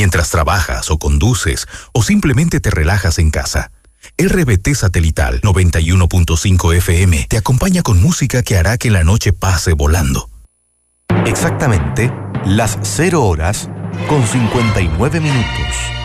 mientras trabajas o conduces o simplemente te relajas en casa. RBT Satelital 91.5 FM te acompaña con música que hará que la noche pase volando. Exactamente las 0 horas con 59 minutos.